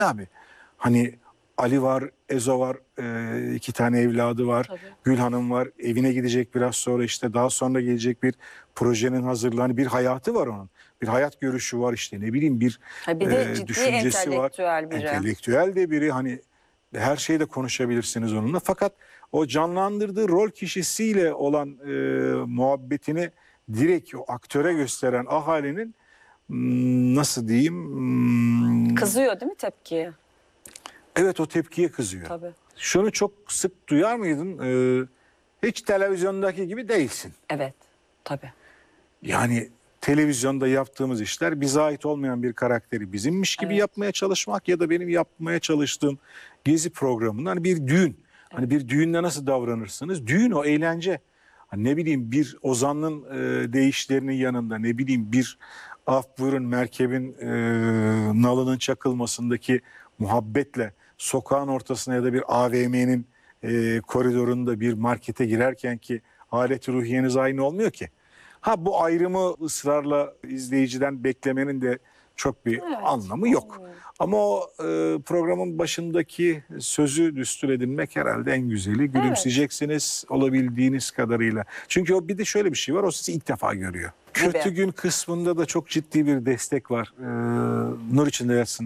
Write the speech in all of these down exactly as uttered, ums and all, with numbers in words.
abi. Hani Ali var, Ezo var, e, iki tane evladı var. Tabii. Gül Hanım var, evine gidecek biraz sonra, işte daha sonra gelecek bir projenin hazırlanı, bir hayatı var onun. Bir hayat görüşü var, işte ne bileyim bir, Ha, bir de e, ciddi düşüncesi var. entelektüel biri. Entelektüel de biri, hani her şeyde konuşabilirsiniz onunla. Fakat o canlandırdığı rol kişisiyle olan e, muhabbetini direkt o aktöre gösteren ahalinin, hmm, nasıl diyeyim? Hmm, Kızıyor değil mi tepkiye? Evet, o tepkiye kızıyor. Tabii. Şunu çok sık duyar mıydın? Ee, hiç televizyondaki gibi değilsin. Evet. Tabii. Yani televizyonda yaptığımız işler bize ait olmayan bir karakteri bizimmiş gibi Evet. yapmaya çalışmak ya da benim yapmaya çalıştığım gezi programında hani bir düğün. Hani bir düğünde nasıl davranırsınız? Düğün o, eğlence. Hani ne bileyim bir Ozan'ın e, değişlerinin yanında, ne bileyim bir af buyurun merkebin e, nalının çakılmasındaki muhabbetle sokağın ortasına ya da bir A V M'nin e, koridorunda bir markete girerken ki haleti ruhiyeniz aynı olmuyor ki. Ha, bu ayrımı ısrarla izleyiciden beklemenin de çok bir Evet, anlamı yok. olmuyor. Ama o e, programın başındaki sözü düstur edinmek herhalde en güzeli. Gülümseyeceksiniz olabildiğiniz kadarıyla. Çünkü o, bir de şöyle bir şey var, o sizi ilk defa görüyor. Gibi. Kötü gün kısmında da çok ciddi bir destek var. Ee, nur içinde yatsın.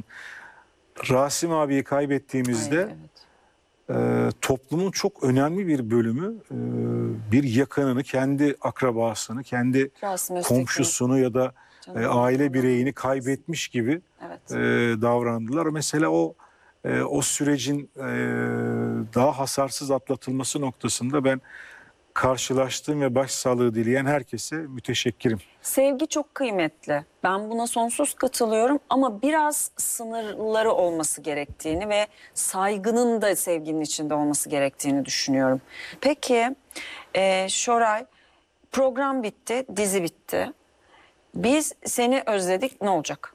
Rasim abiyi kaybettiğimizde Ay, evet. e, toplumun çok önemli bir bölümü e, bir yakınını, kendi akrabasını, kendi Rasim Öztekin. komşusunu ya da e, Canım, aile Allah bireyini rahmet kaybetmiş gibi Evet. e, davrandılar. Mesela o e, o sürecin e, daha hasarsız atlatılması noktasında ben karşılaştığım ve başsağlığı dileyen herkese müteşekkirim. Sevgi çok kıymetli. Ben buna sonsuz katılıyorum ama biraz sınırları olması gerektiğini ve saygının da sevginin içinde olması gerektiğini düşünüyorum. Peki e, Şoray, program bitti, dizi bitti. Biz seni özledik, ne olacak?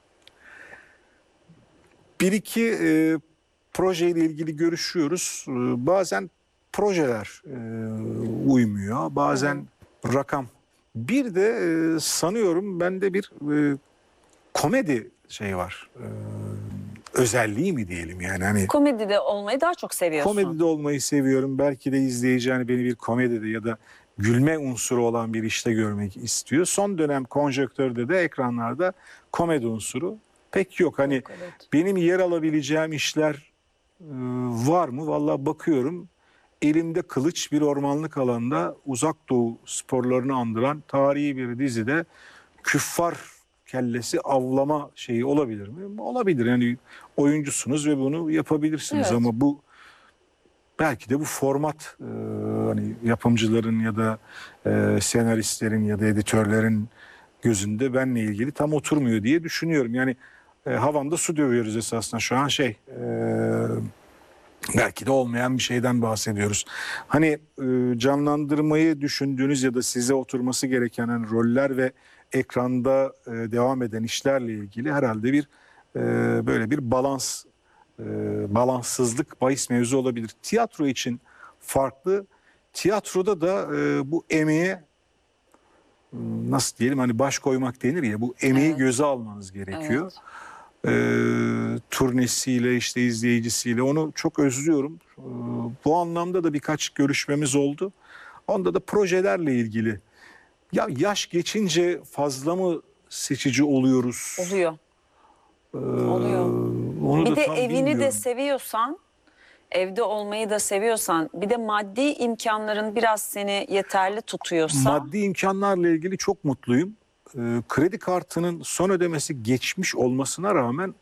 Bir iki e, projeyle ilgili görüşüyoruz. E, bazen projeler e, uymuyor, bazen rakam. Bir de e, sanıyorum bende bir e, komedi şeyi var. E, özelliği mi diyelim yani, hani Komedide olmayı daha çok seviyorsun. komedide olmayı seviyorum. Belki de izleyici hani beni bir komedide ya da gülme unsuru olan bir işte görmek istiyor. Son dönem konjonktörde de ekranlarda komedi unsuru pek yok. Hani Yok, evet. benim yer alabileceğim işler e, var mı? Vallahi bakıyorum. Elimde kılıç, bir ormanlık alanda uzak doğu sporlarını andıran tarihi bir dizide küffar kellesi avlama şeyi olabilir mi? Olabilir. Yani oyuncusunuz ve bunu yapabilirsiniz, Evet. ama bu belki de bu format e, hani yapımcıların ya da e, senaristlerin ya da editörlerin gözünde benle ilgili tam oturmuyor diye düşünüyorum. Yani e, havanda su dövüyoruz esasında şu an, şey e, belki de olmayan bir şeyden bahsediyoruz. Hani e, canlandırmayı düşündüğünüz ya da size oturması gereken hani roller ve ekranda e, devam eden işlerle ilgili herhalde bir e, böyle bir balans, e, balanssızlık bahis mevzu olabilir. Tiyatro için farklı. Tiyatroda da e, bu emeğe, nasıl diyelim, hani baş koymak denir ya, bu emeği Evet. göze almanız gerekiyor. Evet. Ee, turnesiyle, işte izleyicisiyle, onu çok özlüyorum. Ee, bu anlamda da birkaç görüşmemiz oldu. Onda da projelerle ilgili. Ya yaş geçince fazla mı seçici oluyoruz? Oluyor. Ee, Oluyor. Onu Bir da de tam evini de bilmiyorum. seviyorsan, evde olmayı da seviyorsan, bir de maddi imkanların biraz seni yeterli tutuyorsa. Maddi imkanlarla ilgili çok mutluyum. Ee, kredi kartının son ödemesi geçmiş olmasına rağmen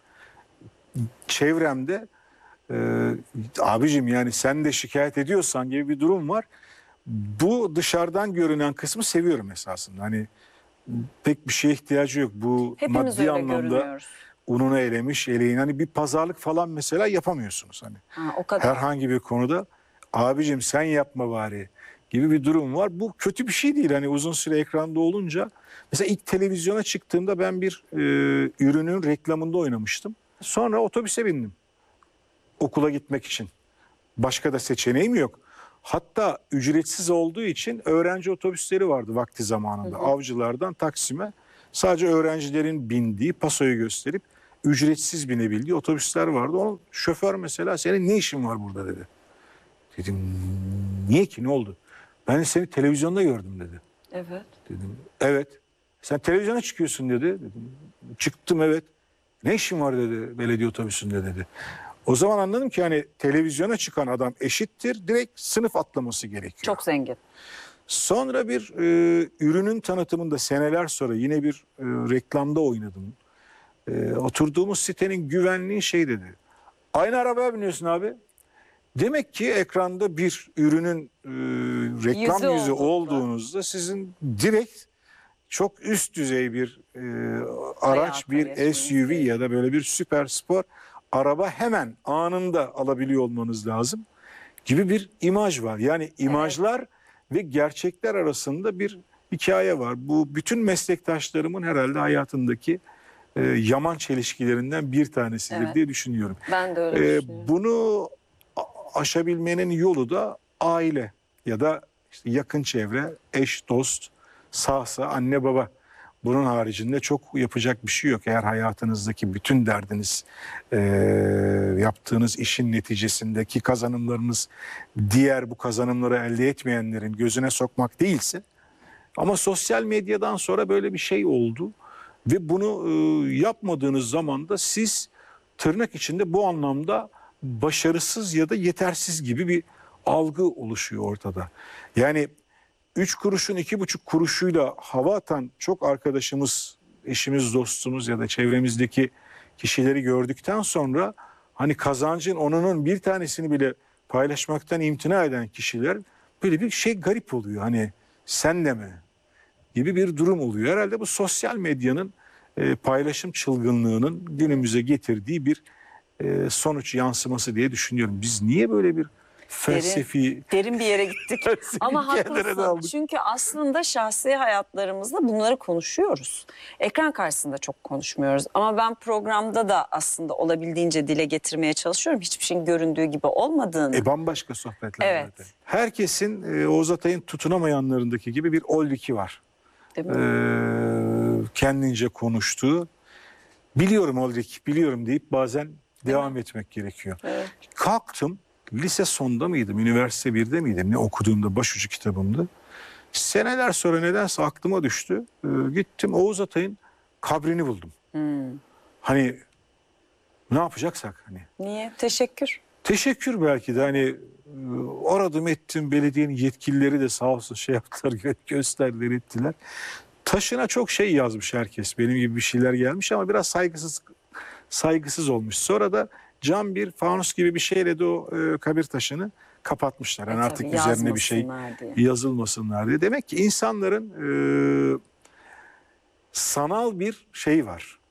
çevremde e, abicim yani sen de şikayet ediyorsan gibi bir durum var. Bu dışarıdan görünen kısmı seviyorum esasında. Hani pek bir şeye ihtiyacı yok. Bu Hepimiz maddi öyle anlamda görünüyoruz. ununu elemiş, eleğin. Hani bir pazarlık falan mesela yapamıyorsunuz hani. Ha, o kadar. Herhangi bir konuda abicim sen yapma bari gibi bir durum var. Bu kötü bir şey değil. Hani uzun süre ekranda olunca. Mesela ilk televizyona çıktığımda ben bir e, ürünün reklamında oynamıştım. Sonra otobüse bindim okula gitmek için. Başka da seçeneğim yok. Hatta ücretsiz olduğu için öğrenci otobüsleri vardı vakti zamanında. Hı hı. Avcılardan Taksim'e sadece öğrencilerin bindiği pasoyu gösterip ücretsiz binebildiği otobüsler vardı. Onun şoför mesela senin ne işin var burada dedi. Dedim niye ki, ne oldu? Ben seni televizyonda gördüm dedi. Evet. Dedim evet. Sen televizyona çıkıyorsun dedi. Dedim çıktım evet. Ne işin var dedi belediye otobüsünde dedi. O zaman anladım ki hani televizyona çıkan adam eşittir, direkt sınıf atlaması gerekiyor. Çok zengin. Sonra bir e, ürünün tanıtımında seneler sonra yine bir e, reklamda oynadım. E, oturduğumuz sitenin güvenliği şey dedi. Aynı arabaya biniyorsun abi. Demek ki ekranda bir ürünün e, reklam Yüzü yüzü olduğunda. olduğunuzda sizin direkt çok üst düzey bir e, araç, Hayata bir geçmeniz S U V gerekiyor. ya da böyle bir süper spor araba hemen anında alabiliyor olmanız lazım gibi bir imaj var. Yani imajlar ve gerçekler arasında bir hikaye var. Bu bütün meslektaşlarımın herhalde hayatındaki e, yaman çelişkilerinden bir tanesidir Evet. diye düşünüyorum. Ben de öyle Ee, düşünüyorum. bunu a- aşabilmenin yolu da aile ya da işte yakın çevre, eş, dost, sağsa anne baba. Bunun haricinde çok yapacak bir şey yok. Eğer hayatınızdaki bütün derdiniz e, yaptığınız işin neticesindeki kazanımlarınız diğer bu kazanımları elde etmeyenlerin gözüne sokmak değilse, ama sosyal medyadan sonra böyle bir şey oldu ve bunu e, yapmadığınız zaman da siz tırnak içinde bu anlamda başarısız ya da yetersiz gibi bir algı oluşuyor ortada. Yani üç kuruşun iki buçuk kuruşuyla hava atan çok arkadaşımız, eşimiz, dostumuz ya da çevremizdeki kişileri gördükten sonra hani kazancın onunun bir tanesini bile paylaşmaktan imtina eden kişiler böyle bir şey garip oluyor. Hani sen de mi? Gibi bir durum oluyor. Herhalde bu sosyal medyanın e, paylaşım çılgınlığının günümüze getirdiği bir e, sonuç yansıması diye düşünüyorum. Biz niye böyle bir felsefi Derin bir yere gittik. felsefi Ama yerlere haklısın. daldık? Çünkü aslında şahsi hayatlarımızda bunları konuşuyoruz. Ekran karşısında çok konuşmuyoruz. Ama ben programda da aslında olabildiğince dile getirmeye çalışıyorum. Hiçbir şeyin göründüğü gibi olmadığını. E bambaşka sohbetler Evet. zaten. Herkesin e, Oğuz Atay'ın tutunamayanlarındaki gibi bir oldiki var. Değil E, mi? kendince konuştuğu. Biliyorum Olrik, biliyorum deyip bazen devam etmek gerekiyor. Evet. Kalktım, lise sonda mıydım, üniversite birde miydim, ne okuduğumda başucu kitabımda. Seneler sonra nedense aklıma düştü. Ee, gittim Oğuz Atay'ın kabrini buldum. Hmm. Hani ne yapacaksak hani. Niye? Teşekkür. Teşekkür belki de hani e, aradım ettim, belediyenin yetkilileri de sağ olsun şey yaptılar, gö- gösterdiler ettiler. Taşına çok şey yazmış herkes, benim gibi bir şeyler gelmiş ama biraz saygısız saygısız olmuş. Sonra da cam bir fanus gibi bir şeyle de o e, kabir taşını kapatmışlar. Yani E artık tabii, üzerine bir şey yazmasınlar diye. yazılmasınlar diye. Demek ki insanların e, sanal bir şey var.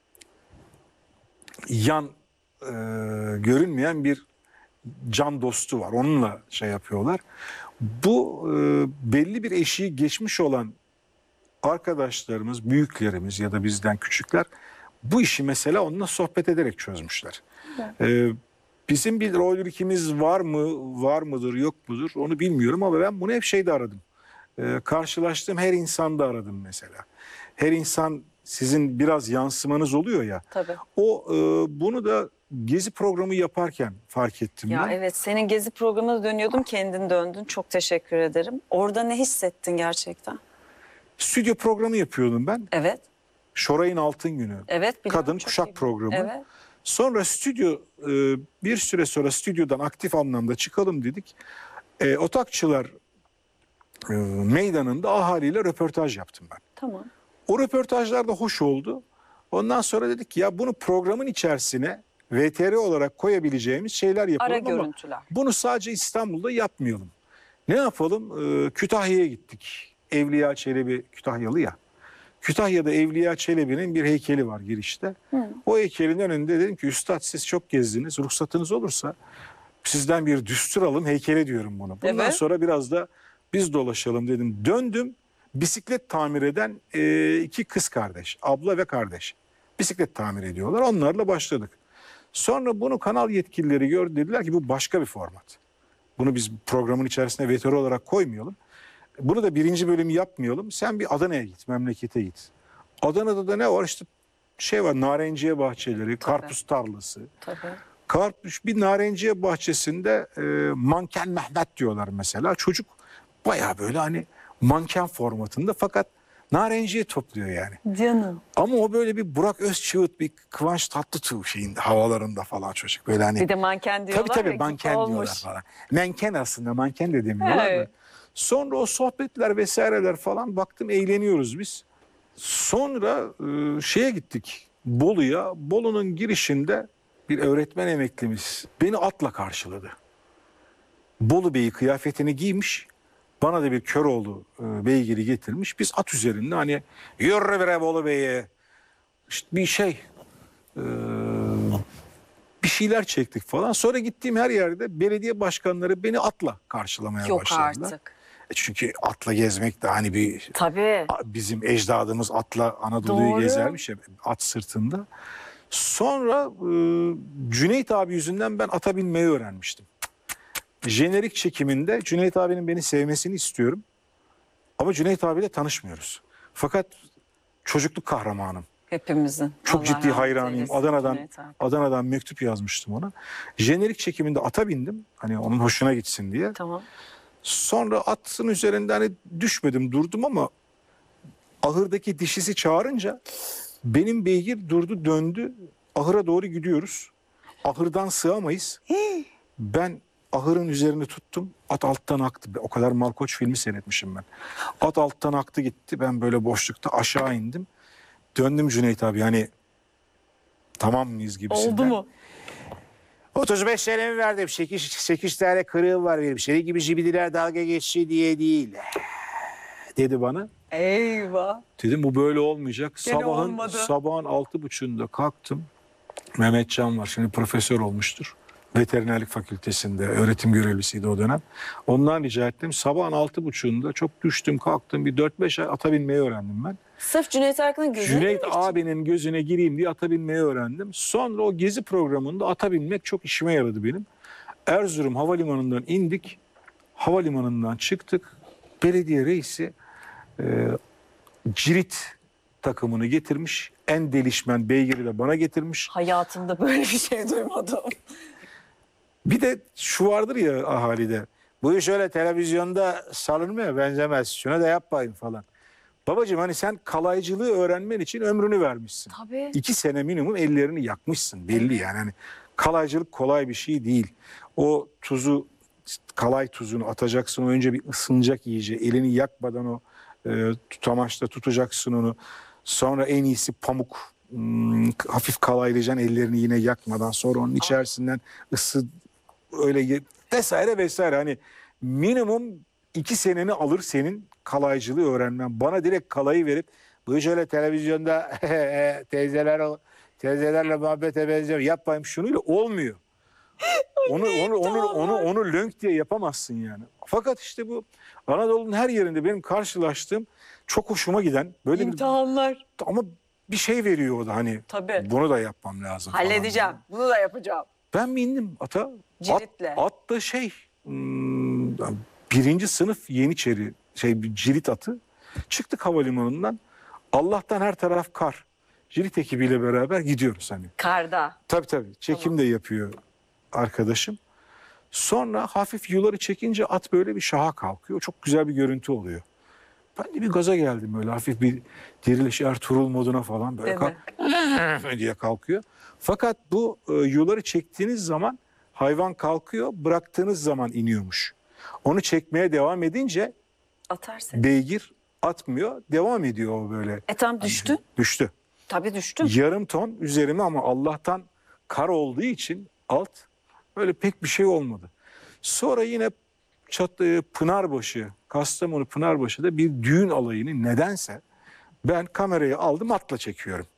Yan e, görünmeyen bir can dostu var. Onunla şey yapıyorlar. Bu e, belli bir eşiği geçmiş olan arkadaşlarımız, büyüklerimiz ya da bizden küçükler bu işi mesela onunla sohbet ederek çözmüşler. Ee, bizim bir rol ikimiz var mı, var mıdır, yok mudur onu bilmiyorum ama ben bunu hep şeyde aradım. Ee, karşılaştığım her insanda aradım mesela. Her insan sizin biraz yansımanız oluyor ya. Tabii. O e, bunu da gezi programı yaparken fark ettim Ya ben. evet, senin gezi programına dönüyordum, kendin döndün. Çok teşekkür ederim. Orada ne hissettin gerçekten? Stüdyo programı yapıyordum ben. Evet. Şoray'ın Altın Günü. Evet. biliyorum, Kadın çok kuşak iyi. programı. Evet. Sonra stüdyo e, bir süre sonra stüdyodan aktif anlamda çıkalım dedik. E, Otakçılar e, meydanında ahaliyle röportaj yaptım ben. Tamam. O röportajlar da hoş oldu. Ondan sonra dedik ki ya bunu programın içerisine V T R olarak koyabileceğimiz şeyler yapalım Ara ama görüntüler. bunu sadece İstanbul'da yapmayalım. Ne yapalım? E, Kütahya'ya gittik. Evliya Çelebi Kütahyalı ya. Kütahya'da Evliya Çelebi'nin bir heykeli var girişte. Hı. O heykelin önünde dedim ki üstad siz çok gezdiniz. Ruhsatınız olursa sizden bir düstur alın, heykele diyorum bunu. Bundan Evet. sonra biraz da biz dolaşalım dedim. Döndüm, bisiklet tamir eden e, iki kız kardeş, abla ve kardeş. Bisiklet tamir ediyorlar. Onlarla başladık. Sonra bunu kanal yetkilileri gördü, dediler ki bu başka bir format. Bunu biz programın içerisine V T R olarak koymayalım. Bunu da birinci bölüm yapmayalım. Sen bir Adana'ya git, memlekete git. Adana'da da ne var? İşte şey var, narenciye bahçeleri, karpuz tarlası. Tabii. Karpuz bir narenciye bahçesinde e, manken Mehmet diyorlar mesela. Çocuk bayağı böyle hani manken formatında fakat narenciye topluyor yani. Canım. Ama o böyle bir Burak Özçivit, bir Kıvanç Tatlıtuğ şeyinde, havalarında falan çocuk. Böyle hani Bir de manken diyorlar. tabii tabii ya, manken olmuş. diyorlar falan. Menken aslında, manken de demiyorlar Evet. da. Sonra o sohbetler vesaireler falan baktım eğleniyoruz biz. Sonra e, şeye gittik, Bolu'ya. Bolu'nun girişinde bir öğretmen emeklimiz beni atla karşıladı. Bolu Bey'i kıyafetini giymiş. Bana da bir Köroğlu e, beygiri getirmiş. Biz at üzerinde hani yürü bre Bolu Bey'e. İşte bir şey e, bir şeyler çektik falan. Sonra gittiğim her yerde belediye başkanları beni atla karşılamaya Yok başladılar. artık. E çünkü atla gezmek de hani bir Tabii. bizim ecdadımız atla Anadolu'yu Doğru. gezermiş ya at sırtında. Sonra e, Cüneyt abi yüzünden ben ata binmeyi öğrenmiştim. Jenerik çekiminde Cüneyt abinin beni sevmesini istiyorum. Ama Cüneyt abiyle tanışmıyoruz. Fakat çocukluk kahramanım. Hepimizin. Çok Allah ciddi rahmet hayranıyım. eylesin Adana'dan Cüneyt abi. Adana'dan mektup yazmıştım ona. Jenerik çekiminde ata bindim. Hani onun hoşuna gitsin diye. Tamam. Sonra atın üzerinde hani düşmedim, durdum ama ahırdaki dişisi çağırınca benim beygir durdu, döndü. Ahıra doğru gidiyoruz. Ahırdan sığamayız. Ben ahırın üzerine tuttum. At alttan aktı. O kadar Malkoç filmi seyretmişim ben. At alttan aktı gitti. Ben böyle boşlukta aşağı indim. Döndüm Cüneyt abi yani tamam mıyız gibisinden. Oldu mu? otuz beş senemi verdim. sekiz tane kırığım var benim. Senin gibi jibidiler dalga geçici diye değil. Dedi bana. Eyvah. Dedim bu böyle olmayacak. Gene Sabahın olmadı. sabahın altı buçuğunda kalktım. Mehmetcan var şimdi profesör olmuştur. Veterinerlik fakültesinde öğretim görevlisiydi o dönem. Ondan rica ettim. Sabahın altı buçuğunda çok düştüm kalktım. Bir dört beş ay ata binmeyi öğrendim ben. Sırf Cüneyt Arkın'ın gözüne Cüneyt girmek için. abinin gözüne gireyim diye ata binmeyi öğrendim. Sonra o gezi programında ata binmek çok işime yaradı benim. Erzurum Havalimanı'ndan indik. Havalimanı'ndan çıktık. Belediye reisi e, cirit takımını getirmiş. En delişmen beygiri de bana getirmiş. Hayatımda böyle bir şey duymadım. Bir de şu vardır ya ahalide. Bu iş öyle televizyonda salınmıyor, benzemez. Şuna da yapmayın falan. Babacığım hani sen kalaycılığı öğrenmen için ömrünü vermişsin. Tabii. İki sene minimum ellerini yakmışsın belli yani. Hani kalaycılık kolay bir şey değil. O tuzu, kalay tuzunu atacaksın. O önce bir ısınacak iyice. Elini yakmadan o e, tutamaçta tutacaksın onu. Sonra en iyisi pamuk. Hmm, hafif kalaylayacaksın ellerini yine yakmadan. Sonra onun içerisinden ısı öyle ye- vesaire vesaire. Hani minimum iki seneni alır senin kalaycılığı öğrenmen. Bana direkt kalayı verip bu iş öyle televizyonda teyzeler teyzelerle muhabbete benziyor. Yapmayayım şunuyla olmuyor. Onu onu onu onu onu lönk diye yapamazsın yani. Fakat işte bu Anadolu'nun her yerinde benim karşılaştığım çok hoşuma giden böyle bir İmtihanlar. ama bir şey veriyor o da hani Tabii. bunu da yapmam lazım falan Halledeceğim. diye. Bunu da yapacağım. Ben bindim ata. At, Ciritle. at da şey hmm, birinci sınıf Yeniçeri şey bir cirit atı. Çıktık havalimanından. Allah'tan her taraf kar. Cirit ekibiyle beraber gidiyoruz hani. Karda. Tabii tabii. Çekim Tamam. de yapıyor arkadaşım. Sonra hafif yuları çekince at böyle bir şaha kalkıyor. Çok güzel bir görüntü oluyor. Ben de bir gaza geldim böyle hafif bir Diriliş Ertuğrul moduna falan böyle Değil kalk diye kalkıyor. Fakat bu e, yuları çektiğiniz zaman hayvan kalkıyor, bıraktığınız zaman iniyormuş. Onu çekmeye devam edince Atarsın. beygir atmıyor, devam ediyor o böyle. E tam düştü. Düştü. Tabii düştüm. Yarım ton üzerime ama Allah'tan kar olduğu için alt böyle pek bir şey olmadı. Sonra yine Çat, e, Pınarbaşı, Kastamonu Pınarbaşı'da bir düğün alayını nedense ben kamerayı aldım atla çekiyorum.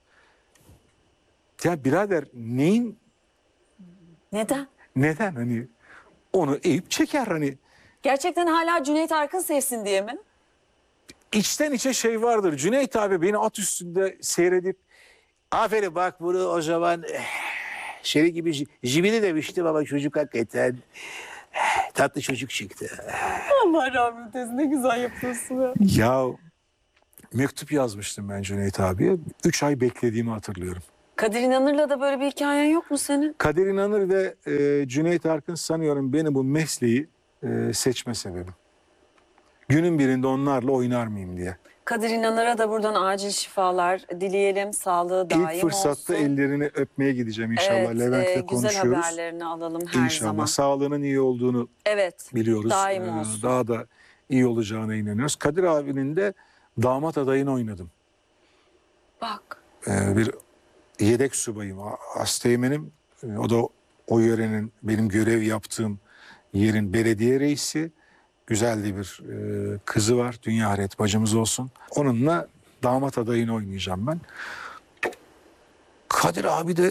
Ya birader neyin Neden? neden hani onu eğip çeker hani Gerçekten hala Cüneyt Arkın sevsin diye mi? içten içe şey vardır. Cüneyt abi beni at üstünde seyredip aferin bak bunu o zaman eh, şey gibi j- jibini demiştim ama çocuk hakikaten eh, tatlı çocuk çıktı. Allah rahmet eylesin. Ne güzel yapıyorsun ya. Ya mektup yazmıştım ben Cüneyt abiye. Üç ay beklediğimi hatırlıyorum. Kadir İnanır'la da böyle bir hikayen yok mu senin? Kadir İnanır ve e, Cüneyt Arkın sanıyorum beni bu mesleği e, seçme sebebi. Günün birinde onlarla oynar mıyım diye. Kadir İnanır'a da buradan acil şifalar dileyelim. Sağlığı daim İlk fırsatta olsun. ellerini öpmeye gideceğim inşallah. Evet, Levent'le e, güzel konuşuyoruz. haberlerini alalım her İnşallah. zaman. Sağlığının iyi olduğunu Evet, biliyoruz. daim Ee, olsun. Daha da iyi olacağına inanıyoruz. Kadir abinin de damat adayını oynadım. Bak. Ee, bir yedek subayım. Asteğmenim. Ee, O da o yörenin benim görev yaptığım yerin belediye reisi. Güzel de bir e, kızı var. Dünya Hayret bacımız olsun. Onunla damat adayını oynayacağım ben. Kadir abi de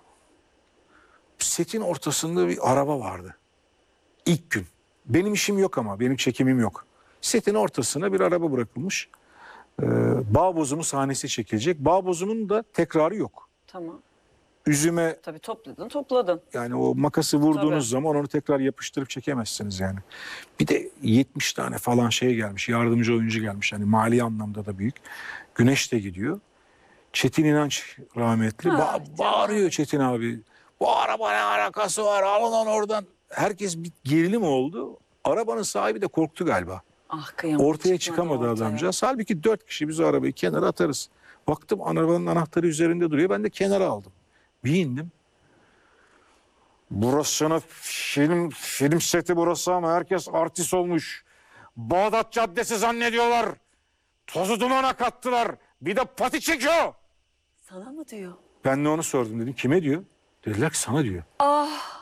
setin ortasında bir araba vardı. İlk gün. Benim işim yok ama. Benim çekimim yok. Setin ortasına bir araba bırakılmış. Ee, Bağ bozumu sahnesi çekilecek. Bağ bozumunun da tekrarı yok. Tamam. Üzüme Tabii topladın, topladın. yani o makası vurduğunuz Tabii. zaman onu tekrar yapıştırıp çekemezsiniz yani. Bir de yetmiş tane falan şey gelmiş. Yardımcı oyuncu gelmiş. Yani mali anlamda da büyük. Güneş de gidiyor. Çetin İnanç rahmetli. Ha, Ba- canım. bağırıyor Çetin abi. Bu araba ne alakası var? Alın onu oradan. Herkes bir gerilim oldu. Arabanın sahibi de korktu galiba. Ah kıyamam. Ortaya çıkmadı çıkamadı ortaya. adamcağız. Halbuki dört kişi biz o arabayı kenara atarız. Baktım arabanın anahtarı üzerinde duruyor. Ben de kenara aldım. Bir indim. Burası film film seti burası ama herkes artist olmuş. Bağdat Caddesi zannediyorlar. Tozu dumana kattılar. Bir de pati çekiyor. Sana mı diyor? Ben de onu sordum dedim. Kime diyor? Dediler ki sana diyor. Ah.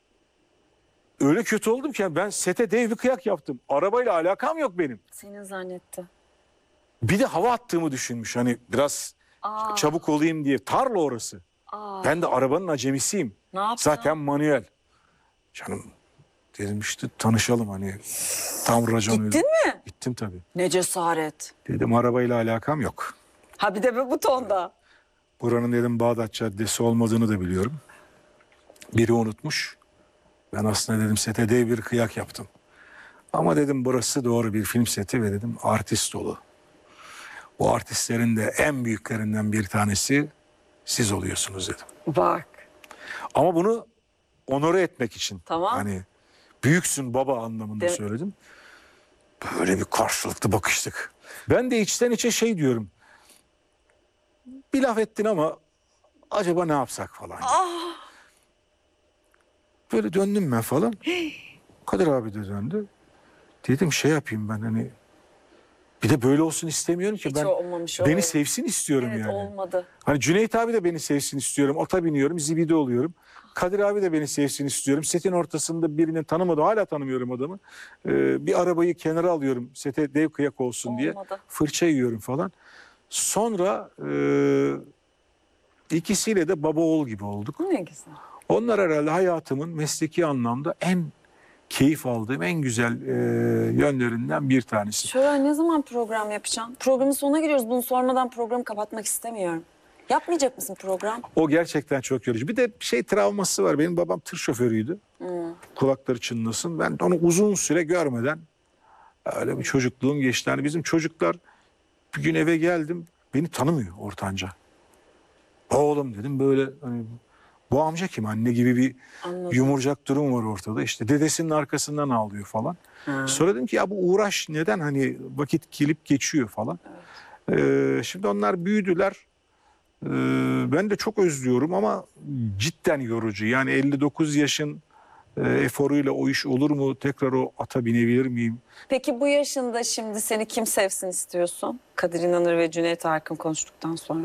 Öyle kötü oldum ki ben sete dev bir kıyak yaptım. Arabayla alakam yok benim. Senin zannetti. Bir de hava attığımı düşünmüş. Hani biraz Aa. çabuk olayım diye. Tarla orası. Aa. Ben de arabanın acemisiyim. Ne yaptın? Zaten manuel. Canım dedim işte tanışalım hani. Tam racon Gittin öyle. mi? Gittim tabii. Ne cesaret. Dedim arabayla alakam yok. Ha bir de bu tonda. Buranın dedim Bağdat Caddesi olmadığını da biliyorum. Biri unutmuş. Ben aslında dedim sete dev bir kıyak yaptım. Ama dedim burası doğru bir film seti ve dedim artist dolu. Bu artistlerin de en büyüklerinden bir tanesi siz oluyorsunuz dedim. Bak. Ama bunu onore etmek için. Tamam. Hani büyüksün baba anlamında De- söyledim. Böyle bir karşılıklı bakıştık. Ben de içten içe şey diyorum. Bir laf ettin ama acaba ne yapsak falan. Ah. Böyle döndüm ben falan. Kadir abi de döndü. Dedim şey yapayım ben hani. Bir de böyle olsun istemiyorum ki. Hiç Ben olmamış o. beni sevsin istiyorum Evet yani. olmadı. Hani Cüneyt abi de beni sevsin istiyorum. Ota biniyorum, zibide oluyorum. Kadir abi de beni sevsin istiyorum. Setin ortasında birini tanımadım. Hala tanımıyorum adamı. Ee, bir arabayı kenara alıyorum. Sete dev kıyak olsun diye. Olmadı. Fırça yiyorum falan. Sonra e, ikisiyle de baba oğul gibi olduk. Ne güzel. Onlar herhalde hayatımın mesleki anlamda en keyif aldığım en güzel e, yönlerinden bir tanesi. Şöyle ne zaman program yapacaksın? Programın sonuna giriyoruz. Bunu sormadan programı kapatmak istemiyorum. Yapmayacak mısın program? O gerçekten çok yorucu. Bir de şey travması var. Benim babam tır şoförüydü. Hmm. Kulakları çınlasın. Ben onu uzun süre görmeden öyle bir çocukluğum geçti. Yani bizim çocuklar bir gün eve geldim. Beni tanımıyor ortanca. Oğlum dedim böyle hani bu amca kim anne gibi bir Anladım. yumurcak durum var ortada. İşte dedesinin arkasından ağlıyor falan. Ha. Sonra dedim ki ya bu uğraş neden hani vakit gelip geçiyor falan. Ee, şimdi onlar büyüdüler. Ee, ben de çok özlüyorum ama cidden yorucu. Yani elli dokuz yaşın e, eforuyla o iş olur mu? Tekrar o ata binebilir miyim? Peki bu yaşında şimdi seni kim sevsin istiyorsun? Kadir İnanır ve Cüneyt Arkın konuştuktan sonra.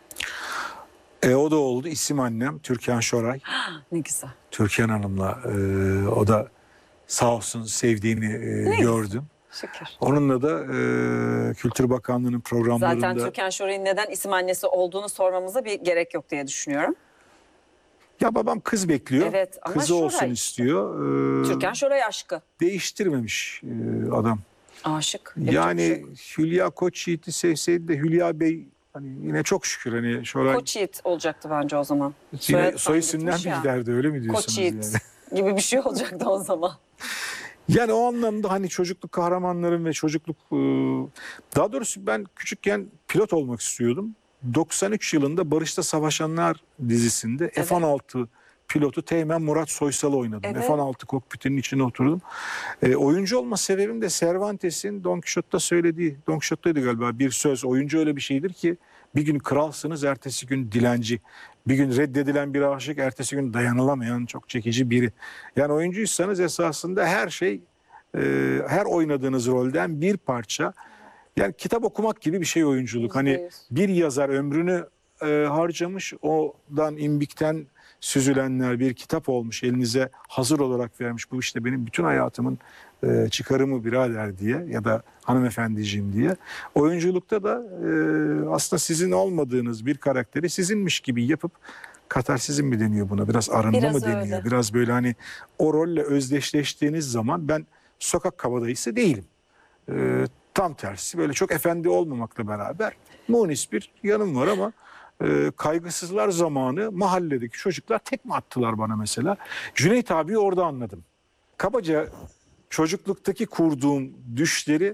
E, o da oldu. İsim annem Türkan Şoray. Ne güzel. Türkan Hanım'la e, o da sağ olsun sevdiğini e, Ne? gördüm. Şükür. Onunla da e, Kültür Bakanlığı'nın programlarında... Zaten Türkan Şoray'ın neden isim annesi olduğunu sormamıza bir gerek yok diye düşünüyorum. Ya babam kız bekliyor. Evet, ama Kızı Şoray olsun işte. istiyor. Ee, Türkan Şoray aşkı. Değiştirmemiş e, adam. Aşık. Yapacak bir Yani şey yok. Hülya Koçyiğit'i sevseydi de Hülya Bey hani yine çok şükür hani Şoray Koç Yiğit olacaktı bence o zaman. yine Soyadı soy tam isimden gitmiş mi ya. giderdi öyle mi diyorsunuz Koç Yiğit yani? gibi bir şey olacaktı o zaman. Yani o anlamda hani çocukluk kahramanlarım ve çocukluk e, daha doğrusu ben küçükken pilot olmak istiyordum. doksan üç yılında Barış'ta Savaşanlar dizisinde Evet. F on altı pilotu Teğmen Murat Soysal'ı oynadım. Evet. F on altı kokpitinin içine oturdum. E, oyuncu olma sebebim de Cervantes'in Don Quixote'da söylediği, Don Quixote'daydı galiba bir söz. Oyuncu öyle bir şeydir ki bir gün kralsınız, ertesi gün dilenci. Bir gün reddedilen bir aşık, ertesi gün dayanılamayan çok çekici biri. Yani oyuncuysanız esasında her şey, e, her oynadığınız rolden bir parça. Yani kitap okumak gibi bir şey oyunculuk. Hani Yüzde yüz. bir yazar ömrünü e, harcamış, odan imbikten süzülenler bir kitap olmuş, elinize hazır olarak vermiş. Bu işte benim bütün hayatımın e, çıkarımı birader diye ya da hanımefendiciğim diye. Oyunculukta da e, aslında sizin olmadığınız bir karakteri sizinmiş gibi yapıp katarsizm mi deniyor buna? Biraz arınma Biraz mı deniyor? öyle. Biraz böyle hani o rolle özdeşleştiğiniz zaman ben sokak kabadayısı değilim. E, tam tersi böyle çok efendi olmamakla beraber munis bir yanım var ama e, kaygısızlar zamanı mahalledeki çocuklar tekme attılar bana mesela. Cüneyt abiyi orada anladım. Kabaca çocukluktaki kurduğum düşleri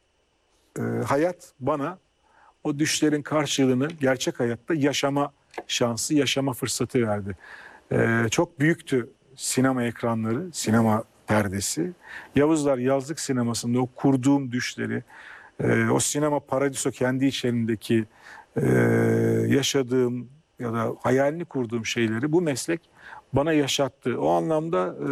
e, hayat bana o düşlerin karşılığını gerçek hayatta yaşama şansı, yaşama fırsatı verdi. E, çok büyüktü sinema ekranları, sinema perdesi. Yavuzlar Yazlık Sineması'nda o kurduğum düşleri, e, o sinema paradiso kendi içerisindeki e, yaşadığım ya da hayalini kurduğum şeyleri bu meslek bana yaşattı. O anlamda e,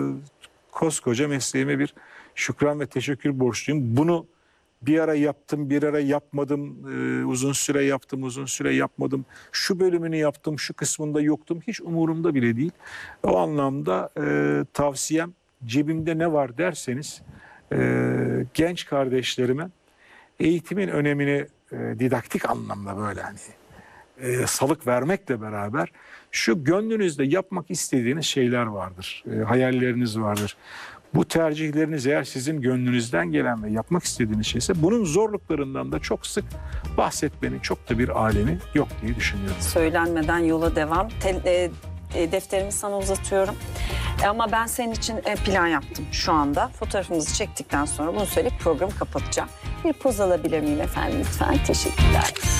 koskoca mesleğime bir şükran ve teşekkür borçluyum. Bunu bir ara yaptım, bir ara yapmadım, e, uzun süre yaptım, uzun süre yapmadım. Şu bölümünü yaptım, şu kısmında yoktum. Hiç umurumda bile değil. O anlamda e, tavsiyem cebimde ne var derseniz e, genç kardeşlerime eğitimin önemini e, didaktik anlamda böyle hani e, salık vermekle beraber şu gönlünüzde yapmak istediğiniz şeyler vardır. E, hayalleriniz vardır. Bu tercihleriniz eğer sizin gönlünüzden gelen ve yapmak istediğiniz şeyse bunun zorluklarından da çok sık bahsetmenin çok da bir alemi yok diye düşünüyorum. Söylenmeden yola devam. Te- e, e, defterimi sana uzatıyorum. E, ama ben senin için e, plan yaptım şu anda. Fotoğrafımızı çektikten sonra bunu söyleyip programı kapatacağım. Bir poz alabilir miyim efendim lütfen? Teşekkürler.